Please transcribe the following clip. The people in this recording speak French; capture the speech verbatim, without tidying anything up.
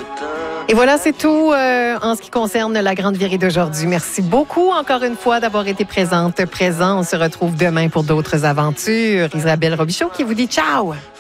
Et voilà, c'est tout euh, en ce qui concerne la grande virée d'aujourd'hui. Merci beaucoup encore une fois d'avoir été présente, présent. On se retrouve demain pour d'autres aventures. Isabelle Robichaud qui vous dit ciao!